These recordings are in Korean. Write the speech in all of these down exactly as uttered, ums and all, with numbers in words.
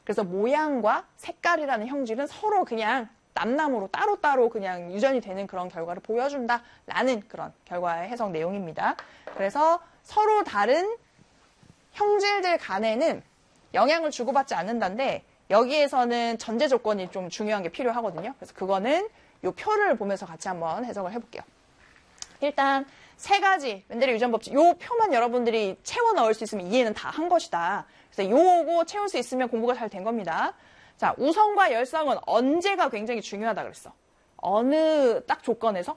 그래서 모양과 색깔이라는 형질은 서로 그냥 남남으로 따로따로 그냥 유전이 되는 그런 결과를 보여준다라는 그런 결과의 해석 내용입니다. 그래서 서로 다른 형질들 간에는 영향을 주고받지 않는다는데 여기에서는 전제 조건이 좀 중요한 게 필요하거든요. 그래서 그거는 이 표를 보면서 같이 한번 해석을 해볼게요. 일단 세 가지 멘델의 유전 법칙, 이 표만 여러분들이 채워 넣을 수 있으면 이해는 다 한 것이다. 그래서 요거 채울 수 있으면 공부가 잘 된 겁니다. 자, 우성과 열성은 언제가 굉장히 중요하다 그랬어. 어느 딱 조건에서?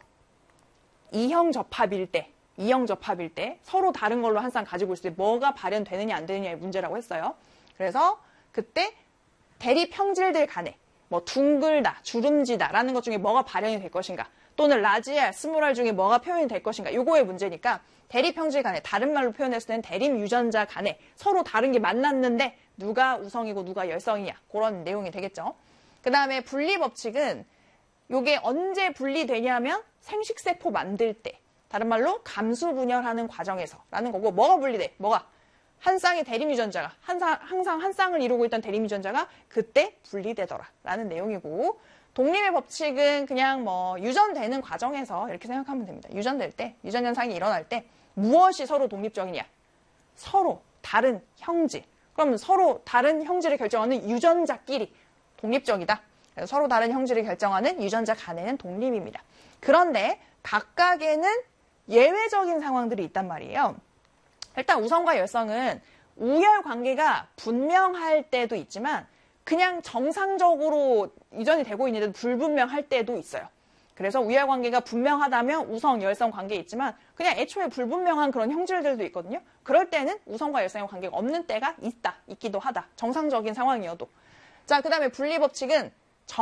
이형 접합일 때, 이형 접합일 때 서로 다른 걸로 항상 가지고 있을 때 뭐가 발현되느냐 안 되느냐의 문제라고 했어요. 그래서 그때 대립 형질들 간에 뭐 둥글다, 주름지다라는 것 중에 뭐가 발현이 될 것인가, 또는 라지알, 스몰알 중에 뭐가 표현이 될 것인가, 요거의 문제니까 대립 형질 간에, 다른 말로 표현했을 때는 대립 유전자 간에 서로 다른 게 만났는데 누가 우성이고 누가 열성이냐, 그런 내용이 되겠죠. 그 다음에 분리 법칙은 요게 언제 분리되냐면 생식세포 만들 때, 다른 말로 감수 분열하는 과정에서 라는 거고, 뭐가 분리돼? 뭐가? 한 쌍의 대립 유전자가, 항상, 항상 한 쌍을 이루고 있던 대립 유전자가 그때 분리되더라 라는 내용이고, 독립의 법칙은 그냥 뭐 유전되는 과정에서 이렇게 생각하면 됩니다. 유전될 때, 유전 현상이 일어날 때 무엇이 서로 독립적이냐? 서로 다른 형질. 그럼 서로 다른 형질을 결정하는 유전자끼리 독립적이다. 그래서 서로 다른 형질을 결정하는 유전자 간에는 독립입니다. 그런데 각각에는 예외적인 상황들이 있단 말이에요. 일단 우성과 열성은 우열 관계가 분명할 때도 있지만 그냥 정상적으로 유전이 되고 있는데도 불분명할 때도 있어요. 그래서 우열 관계가 분명하다면 우성, 열성 관계에 있지만 그냥 애초에 불분명한 그런 형질들도 있거든요. 그럴 때는 우성과 열성의 관계가 없는 때가 있다, 있기도 하다. 정상적인 상황이어도. 자, 그 다음에 분리법칙은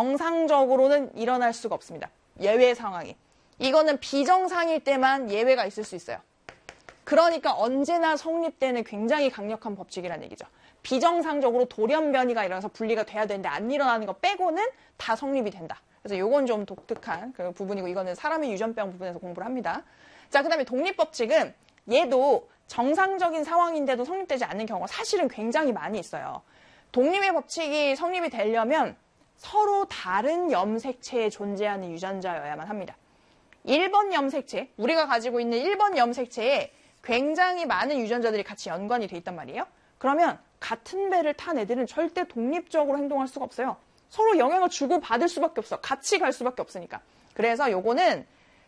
정상적으로는 일어날 수가 없습니다. 예외 상황이. 이거는 비정상일 때만 예외가 있을 수 있어요. 그러니까 언제나 성립되는 굉장히 강력한 법칙이라는 얘기죠. 비정상적으로 돌연변이가 일어나서 분리가 돼야 되는데 안 일어나는 거 빼고는 다 성립이 된다. 그래서 요건 좀 독특한 그 부분이고, 이거는 사람의 유전병 부분에서 공부를 합니다. 자, 그 다음에 독립법칙은 얘도 정상적인 상황인데도 성립되지 않는 경우가 사실은 굉장히 많이 있어요. 독립의 법칙이 성립이 되려면 서로 다른 염색체에 존재하는 유전자여야만 합니다. 일 번 염색체, 우리가 가지고 있는 일 번 염색체에 굉장히 많은 유전자들이 같이 연관이 돼 있단 말이에요. 그러면 같은 배를 탄 애들은 절대 독립적으로 행동할 수가 없어요. 서로 영향을 주고 받을 수밖에 없어. 같이 갈 수밖에 없으니까. 그래서 요거는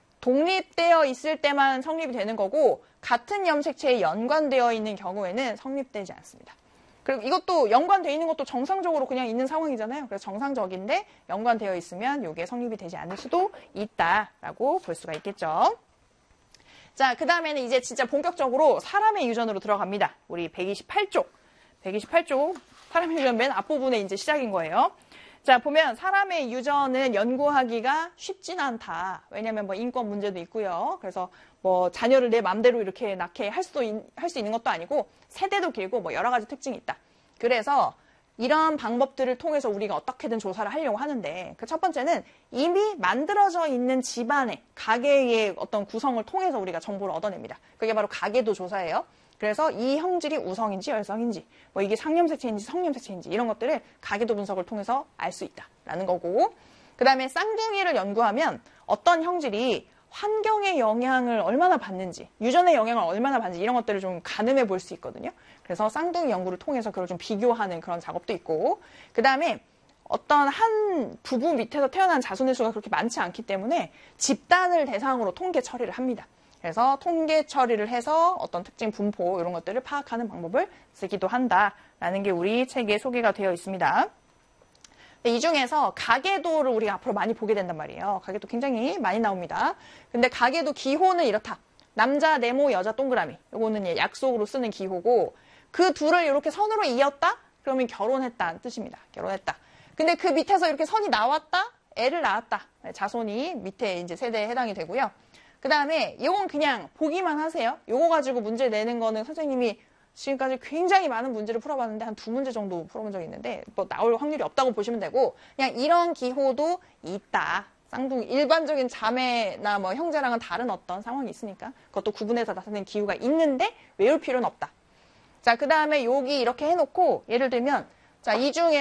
독립되어 있을 때만 성립이 되는 거고, 같은 염색체에 연관되어 있는 경우에는 성립되지 않습니다. 그리고 이것도 연관되어 있는 것도 정상적으로 그냥 있는 상황이잖아요. 그래서 정상적인데 연관되어 있으면 요게 성립이 되지 않을 수도 있다라고 볼 수가 있겠죠. 자, 그 다음에는 이제 진짜 본격적으로 사람의 유전으로 들어갑니다. 우리 백이십팔 쪽. 백이십팔 쪽 사람의 유전 맨 앞부분에 이제 시작인 거예요. 자, 보면 사람의 유전은 연구하기가 쉽진 않다. 왜냐면 뭐 인권 문제도 있고요. 그래서 뭐 자녀를 내 맘대로 이렇게 낳게 할 수도, 할 수 있는 것도 아니고 세대도 길고 뭐 여러 가지 특징이 있다. 그래서 이런 방법들을 통해서 우리가 어떻게든 조사를 하려고 하는데, 그 첫 번째는 이미 만들어져 있는 집안의 가계의 어떤 구성을 통해서 우리가 정보를 얻어냅니다. 그게 바로 가계도 조사예요. 그래서 이 형질이 우성인지 열성인지, 뭐 이게 상염색체인지 성염색체인지 이런 것들을 가계도 분석을 통해서 알 수 있다라는 거고, 그 다음에 쌍둥이를 연구하면 어떤 형질이 환경의 영향을 얼마나 받는지, 유전의 영향을 얼마나 받는지 이런 것들을 좀 가늠해 볼 수 있거든요. 그래서 쌍둥이 연구를 통해서 그걸 좀 비교하는 그런 작업도 있고, 그 다음에 어떤 한 부부 밑에서 태어난 자손의 수가 그렇게 많지 않기 때문에 집단을 대상으로 통계 처리를 합니다. 그래서 통계 처리를 해서 어떤 특징 분포 이런 것들을 파악하는 방법을 쓰기도 한다라는 게 우리 책에 소개가 되어 있습니다. 이 중에서 가계도를 우리가 앞으로 많이 보게 된단 말이에요. 가계도 굉장히 많이 나옵니다. 근데 가계도 기호는 이렇다. 남자 네모, 여자 동그라미. 이거는 약속으로 쓰는 기호고, 그 둘을 이렇게 선으로 이었다? 그러면 결혼했다는 뜻입니다. 결혼했다. 근데 그 밑에서 이렇게 선이 나왔다? 애를 낳았다. 자손이 밑에 이제 세대에 해당이 되고요. 그 다음에 이건 그냥 보기만 하세요. 이거 가지고 문제 내는 거는 선생님이 지금까지 굉장히 많은 문제를 풀어봤는데 한 두 문제 정도 풀어본 적이 있는데 뭐 나올 확률이 없다고 보시면 되고, 그냥 이런 기호도 있다. 쌍둥이, 일반적인 자매나 뭐 형제랑은 다른 어떤 상황이 있으니까 그것도 구분해서 나타내는 기호가 있는데 외울 필요는 없다. 자, 그 다음에 여기 이렇게 해놓고 예를 들면 자, 이 중에